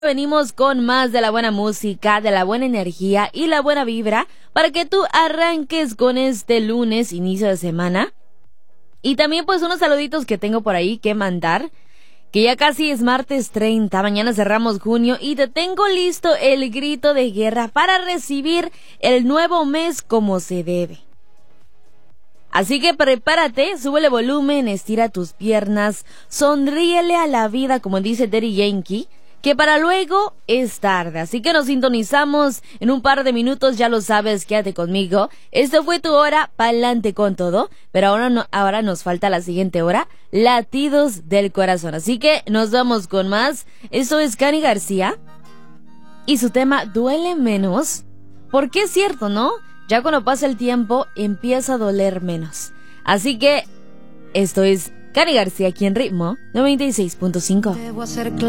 Venimos con más de la buena música, de la buena energía y la buena vibra para que tú arranques con este lunes, inicio de semana. Y también pues unos saluditos que tengo por ahí que mandar, que ya casi es martes 30, mañana cerramos junio y te tengo listo el grito de guerra para recibir el nuevo mes como se debe. Así que prepárate, súbele volumen, estira tus piernas, sonríele a la vida como dice Daddy Yankee, que para luego es tarde. Así que nos sintonizamos en un par de minutos, ya lo sabes, quédate conmigo. Esto fue tu hora, pa'lante con todo, pero ahora nos falta la siguiente hora, latidos del corazón. Así que nos vamos con más. Esto es Cani García y su tema Duele Menos, porque es cierto, ¿no? Ya cuando pasa el tiempo empieza a doler menos. Así que esto es Cani García aquí en Ritmo 96.5.